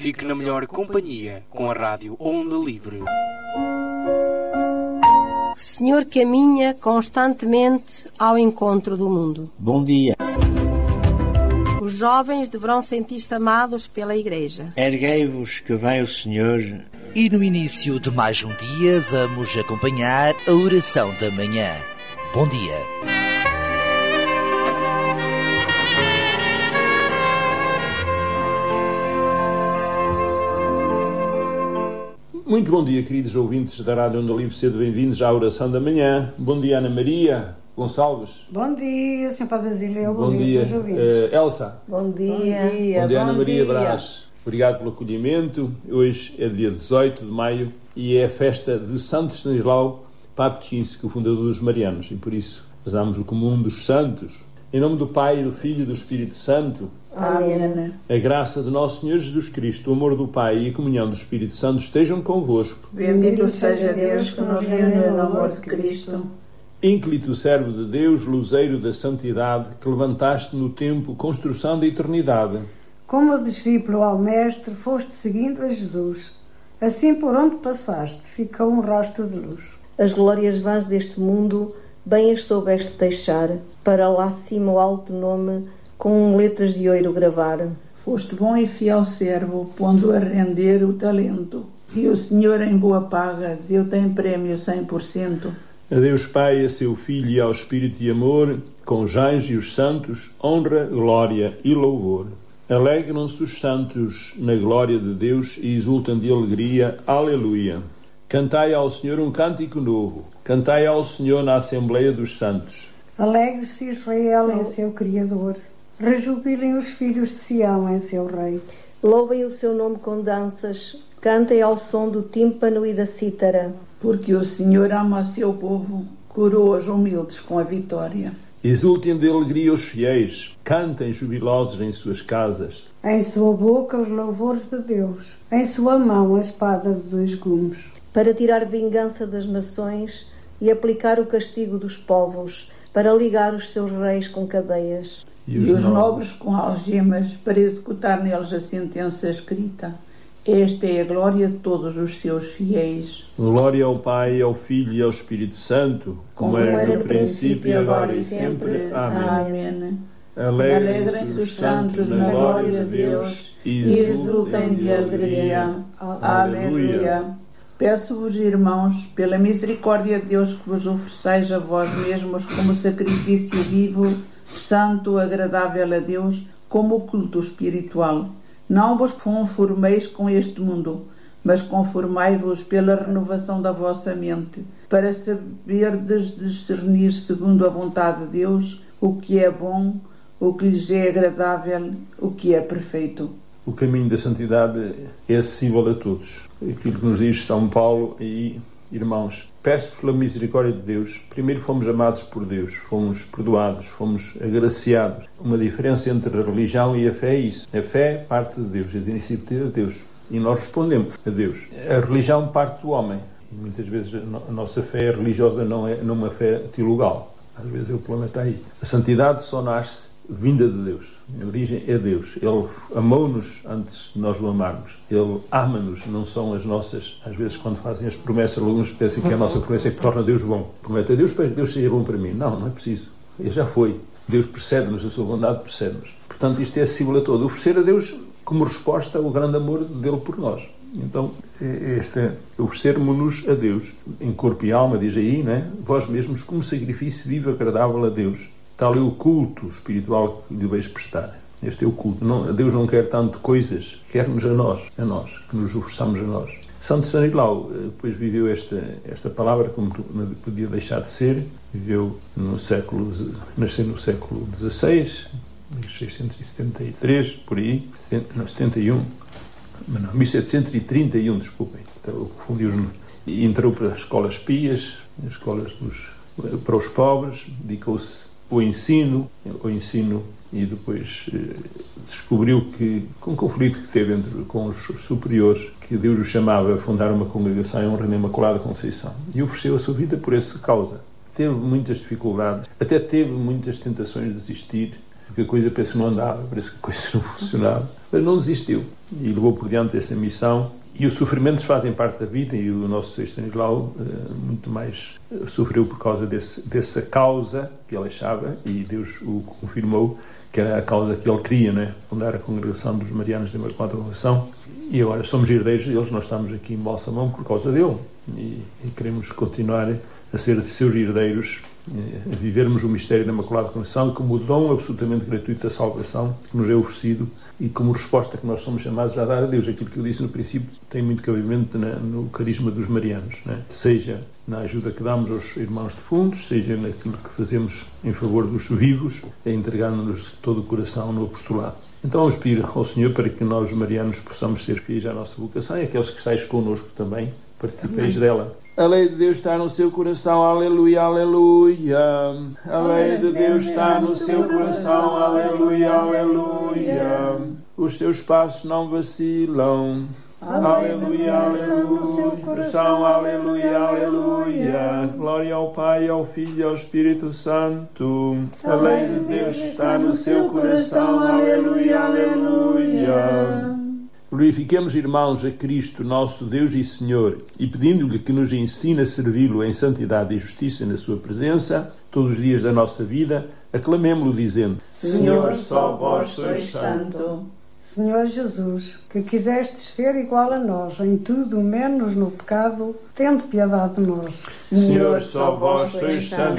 Fique na melhor companhia com a Rádio Onda Livre. Senhor caminha constantemente ao encontro do mundo. Bom dia. Os jovens deverão sentir-se amados pela Igreja. Erguei-vos que vem o Senhor. E no início de mais um dia vamos acompanhar a oração da manhã. Bom dia. Muito bom dia, queridos ouvintes da Rádio Onda Livre, sejam bem-vindos à oração da manhã. Bom dia, Ana Maria Gonçalves. Bom dia, Sr. Padre Basílio. Bom dia, Elsa. Bom dia. Bom dia, Ana Maria Brás. Obrigado pelo acolhimento. Hoje é dia 18 de maio e é a festa de Santo Stanislau Papczynski, o fundador dos Marianos, e por isso rezamos o comum dos santos. Em nome do Pai, do Filho e do Espírito Santo. Amém. A graça de nosso Senhor Jesus Cristo, o amor do Pai e a comunhão do Espírito Santo estejam convosco. Bendito seja Deus que nos reuniu no amor de Cristo. Ínclito servo de Deus, luzeiro da santidade, que levantaste no tempo construção da eternidade. Como discípulo ao Mestre, foste seguindo a Jesus. Assim por onde passaste, ficou um rastro de luz. As glórias vãs deste mundo, bem as soubeste deixar, para lá cima o alto nome, com letras de ouro gravar. Foste bom e fiel servo, pondo a render o talento, e o Senhor em boa paga deu-te em prémio 100%. A Deus Pai, a seu Filho e ao Espírito de amor, com os anjos e os santos, honra, glória e louvor. Alegram-se os santos na glória de Deus e exultam de alegria. Aleluia. Cantai ao Senhor um cântico novo. Cantai ao Senhor na Assembleia dos Santos. Alegre-se Israel em seu Criador. Rejubilem os filhos de Sião em seu Rei. Louvem o seu nome com danças. Cantem ao som do tímpano e da cítara. Porque o Senhor ama o seu povo, coroa os humildes com a vitória. Exultem de alegria os fiéis, cantem jubilosos em suas casas. Em sua boca os louvores de Deus, em sua mão a espada de 2 gumes. Para tirar vingança das nações e aplicar o castigo dos povos, para ligar os seus reis com cadeias. E os nobres com algemas, para executar neles a sentença escrita. Esta é a glória de todos os seus fiéis. Glória ao Pai, ao Filho e ao Espírito Santo, como era no princípio, agora e sempre. Amém. Alegrem-se os santos na glória de Deus e exultem de alegria. Aleluia. Peço-vos, irmãos, pela misericórdia de Deus, que vos ofereceis a vós mesmos como sacrifício vivo, santo, agradável a Deus, como culto espiritual. Não vos conformeis com este mundo, mas conformai-vos pela renovação da vossa mente, para saberdes discernir segundo a vontade de Deus o que é bom, o que lhes é agradável, o que é perfeito. O caminho da santidade é acessível a todos. Aquilo que nos diz São Paulo e irmãos, peço-vos pela misericórdia de Deus. Primeiro fomos amados por Deus, fomos perdoados, fomos agraciados. Uma diferença entre a religião e a fé é isso. A fé parte de Deus, é de iniciativa de Deus. E nós respondemos a Deus. A religião parte do homem. E muitas vezes a nossa fé religiosa não é uma fé teologal. Às vezes o problema está aí. A santidade só nasce vinda de Deus. A origem é Deus. Ele amou-nos antes de nós o amarmos. Ele ama-nos, não são as nossas. Às vezes, quando fazem as promessas, alguns pensam que a nossa promessa é que torna Deus bom. Promete a Deus para que Deus seja bom para mim. Não, não é preciso. Ele já foi. Deus precede-nos, a sua bondade precede-nos. Portanto, isto é acessível a todo. Oferecer a Deus como resposta ao grande amor dele por nós. Então, oferecermos-nos a Deus em corpo e alma, diz aí, né? Vós mesmos como sacrifício vivo, agradável a Deus. Tal é o culto espiritual que deveis prestar. Este é o culto. Não, Deus não quer tanto coisas, quer-nos a nós, que nos ofereçamos a nós. Santo Stanislau depois viveu esta palavra como não podia deixar de ser. Viveu nasceu no século XVI, 1673, por aí, não, 71, mas não, 1731, desculpem, então, confundi-os. E entrou para as escolas pias, as escolas para os pobres, dedicou-se ao ensino e depois descobriu que, com o conflito que teve com os superiores, que Deus o chamava a fundar uma congregação em honra da Imaculada Conceição, e ofereceu a sua vida por essa causa. Teve muitas dificuldades, até teve muitas tentações de desistir, porque a coisa parece que não andava, parece que a coisa não funcionava. mas não desistiu e levou por diante essa missão. E os sofrimentos fazem parte da vida, e o nosso Stanislau muito mais sofreu por causa dessa causa que ele achava, e Deus o confirmou, que era a causa que ele queria, né? Fundar a Congregação dos Marianos da Imaculada Conceição. E agora somos herdeiros deles, nós estamos aqui em Balsamão por causa dele, e queremos continuar a ser seus herdeiros, a vivermos o mistério da Imaculada Conceição como o dom absolutamente gratuito da salvação que nos é oferecido, e como resposta que nós somos chamados a dar a Deus. Aquilo que eu disse no princípio tem muito cabimento no carisma dos marianos, né? Seja na ajuda que damos aos irmãos defuntos, seja naquilo que fazemos em favor dos vivos, entregando-nos todo o coração no apostolado. Então vamos pedir ao Senhor para que nós, marianos, possamos ser fiéis à nossa vocação, e aqueles que estáis connosco também, participeis dela. A lei de Deus está no seu coração, aleluia, aleluia. A lei de Deus está no seu coração, aleluia, aleluia. Os seus passos não vacilam, aleluia, aleluia. Coração, aleluia, aleluia. Glória ao Pai, ao Filho e ao Espírito Santo. A lei de Deus está no seu coração, aleluia, aleluia. Glorifiquemos, irmãos, a Cristo, nosso Deus e Senhor, e pedindo-lhe que nos ensine a servi-lo em santidade e justiça na sua presença, todos os dias da nossa vida, aclamemo-lo dizendo: Senhor, só vós sois santo. Senhor Jesus, que quisestes ser igual a nós em tudo menos no pecado, tende piedade de nós. Senhor, só vós sois santo.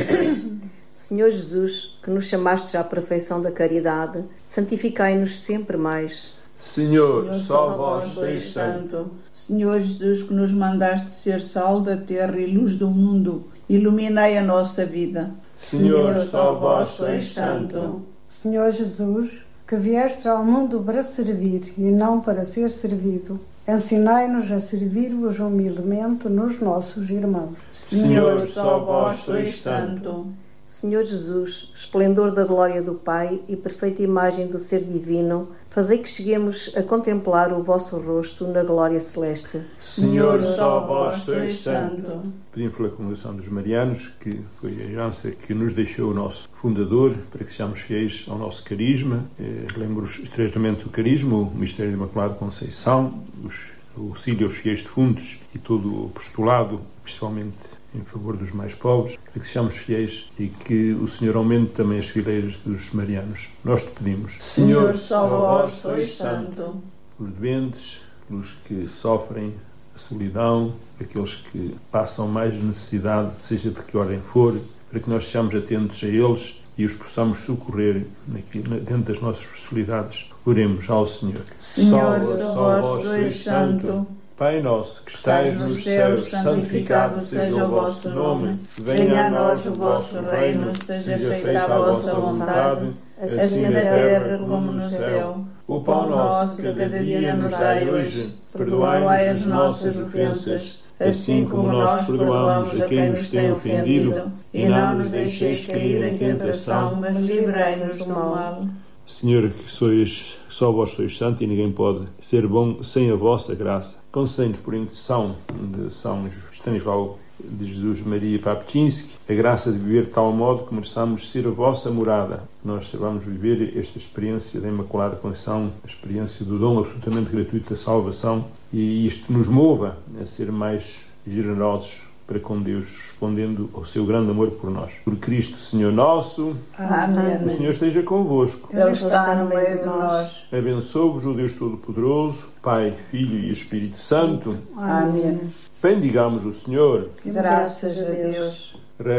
Senhor Jesus, que nos chamastes à perfeição da caridade, santificai-nos sempre mais. Senhor, só vós sois santo. Senhor Jesus, que nos mandaste ser sal da terra e luz do mundo, iluminai a nossa vida. Senhor, só vós sois santo. Senhor Jesus, que viestes ao mundo para servir e não para ser servido, ensinai-nos a servir-vos humildemente nos nossos irmãos. Senhor, só vós sois santo. Senhor Jesus, esplendor da glória do Pai e perfeita imagem do Ser Divino, fazei que cheguemos a contemplar o vosso rosto na glória celeste. Senhor, só vós sois santo. Pedimos pela Congregação dos Marianos, que foi a herança que nos deixou o nosso fundador, para que sejamos fiéis ao nosso carisma. Lembro estreitamente o carisma, o mistério da Imaculada Conceição, o auxílio aos fiéis defuntos e todo o apostolado, principalmente em favor dos mais pobres, para que sejamos fiéis e que o Senhor aumente também as fileiras dos marianos. Nós te pedimos. Senhor, só vós sois santo. Pelos doentes, pelos que sofrem a solidão, aqueles que passam mais necessidade, seja de que ordem for, para que nós sejamos atentos a eles e os possamos socorrer dentro das nossas possibilidades. Oremos ao Senhor. Senhor, só vós sois santo. Pai nosso, que estais nos céus, santificado seja o vosso nome. Venha a nós o vosso reino, seja feita a vossa vontade, assim na terra como no céu. O pão nosso que cada dia nos dai hoje, perdoai as nossas ofensas, assim como nós perdoamos a quem nos tem ofendido, e não nos deixeis cair em tentação, mas livrai-nos do mal. Senhor, que só vós sois santo e ninguém pode ser bom sem a vossa graça. Concedei-nos, por intercessão de São Stanislau de Jesus Maria Papczynski, a graça de viver de tal modo que mereçamos ser a vossa morada. Nós vamos viver esta experiência da Imaculada Conceição, a experiência do dom absolutamente gratuito da salvação, e isto nos mova a ser mais generosos para com Deus, respondendo ao seu grande amor por nós. Por Cristo, Senhor nosso. Amém. O Senhor esteja convosco. Ele está no meio de nós. Abençoe-vos o Deus Todo-Poderoso, Pai, Filho e Espírito Santo. Amém. Bendigamos o Senhor. Graças a Deus.